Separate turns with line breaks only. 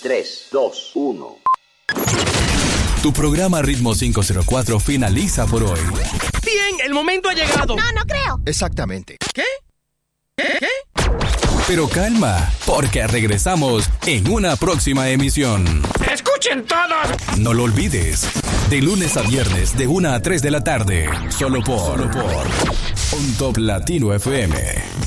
3, 2, 1.
Tu programa Ritmo 504 finaliza por hoy.
Bien, el momento ha llegado.
No creo.
Exactamente.
¿Qué?
Pero calma, porque regresamos en una próxima emisión.
¡Escuchen todos!
No lo olvides, de lunes a viernes de 1 a 3 de la tarde, solo por On Top Latino FM.